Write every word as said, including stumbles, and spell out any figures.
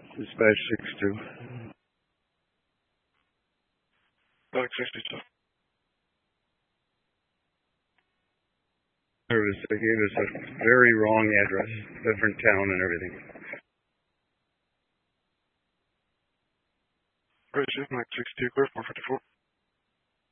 Dispatch six two. Dog sixty-two. Service, they gave us a very wrong address, different town and everything. Bridge, Mike sixty-two, clear, four fifty-four.